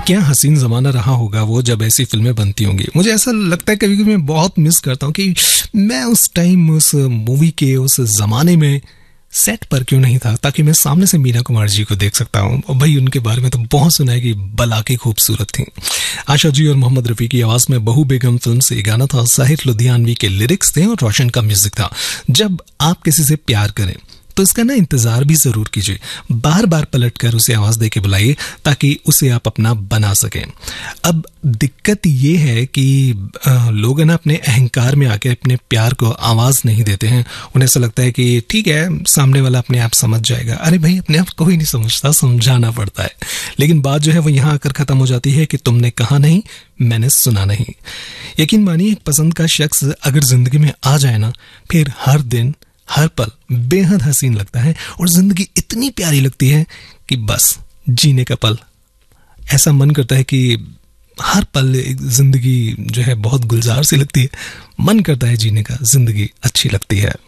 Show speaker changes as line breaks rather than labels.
क्या हसीन ज़माना रहा होगा वो जब ऐसी फिल्में बनती होंगी। मुझे ऐसा लगता है कभी कभी मैं बहुत मिस करता हूँ कि मैं उस टाइम उस मूवी के उस ज़माने में सेट पर क्यों नहीं था, ताकि मैं सामने से मीना कुमार जी को देख सकता हूँ। और भाई उनके बारे में तो बहुत सुना है कि बला के खूबसूरत थी। आशा जी और मोहम्मद रफ़ी की आवाज़ में बहू बेगम फिल्म से गाना था। साहिर लुधियानवी के लिरिक्स थे और रोशन का म्यूजिक था। जब आप किसी से प्यार करें तो इसका ना इंतजार भी जरूर कीजिए, बार बार पलटकर उसे आवाज देके बुलाइए ताकि उसे आप अपना बना सकें। अब दिक्कत ये है कि लोग ना अपने अहंकार में आके अपने प्यार को आवाज नहीं देते हैं। उन्हें ऐसा लगता है कि ठीक है, सामने वाला अपने आप समझ जाएगा। अरे भाई, अपने आप कोई नहीं समझता, समझाना पड़ता है। लेकिन बात जो है वो यहाँ आकर खत्म हो जाती है कि तुमने कहा नहीं, मैंने सुना नहीं। यकीन मानिए, एक पसंद का शख्स अगर जिंदगी में आ जाए ना, फिर हर दिन हर पल बेहद हसीन लगता है और जिंदगी इतनी प्यारी लगती है कि बस जीने का पल ऐसा मन करता है कि हर पल जिंदगी जो है बहुत गुलजार सी लगती है। मन करता है जीने का, जिंदगी अच्छी लगती है।